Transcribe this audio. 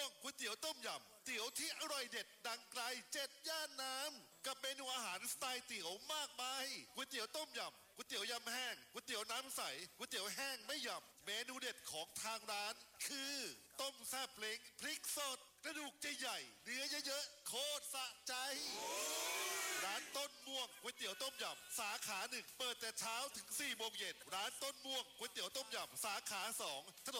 ม่วงก๋วยเตี๋ยวต้มยำเตี๋ยวที่อร่อยเด็ดดังไกล7ย่านน้ำกับเมนูอาหารสไตล์เตี๋ยวมากมายก๋วยเตี๋ยวต้มยำก๋วยเตี๋ยวยำแห้งก๋วยเตี๋ยวน้ำใสก๋วยเตี๋ยวแห้งไม่ยำเมนูเด็ดของทางร้านคือต้มแซ่บเล้งพริกสดกระดูกใหญ่ๆเนื้อเยอะๆโคตรสะใจร้านต้นม่วงก๋วยเตี๋ยวต้มยำสาขา1เปิดแต่เช้าถึง4 โมงเย็นร้านต้นม่วงก๋วยเตี๋ยวต้มยำสาขา2ถนน